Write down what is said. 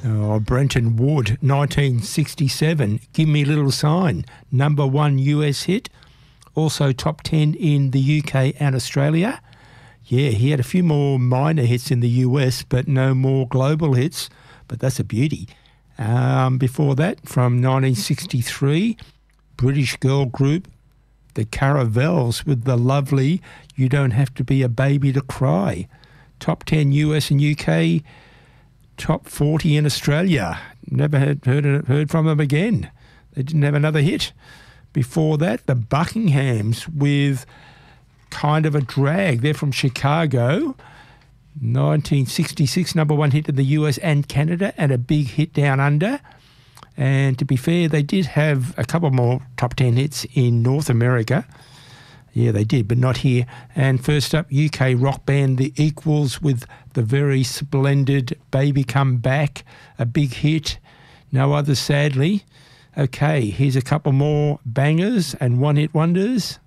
Oh, Brenton Wood, 1967, Give Me a Little Sign, number 1 US hit, also top 10 in the UK and Australia. Yeah, he had a few more minor hits in the US, but no more global hits, but that's a beauty. Before that, from 1963, British girl group, the Caravels, with the lovely You Don't Have to Be a Baby to Cry. Top 10 US and UK, top 40 in Australia. Never heard from them again. They didn't have another hit. Before that, the Buckinghams with Kind of a Drag. They're from Chicago. 1966, number 1 hit in the US and Canada, and a big hit down under. And to be fair, they did have a couple more top 10 hits in North America. Yeah, they did, but not here. And first up, UK rock band The Equals with the very splendid Baby Come Back, a big hit. No others, sadly. Okay, here's a couple more bangers and one-hit wonders.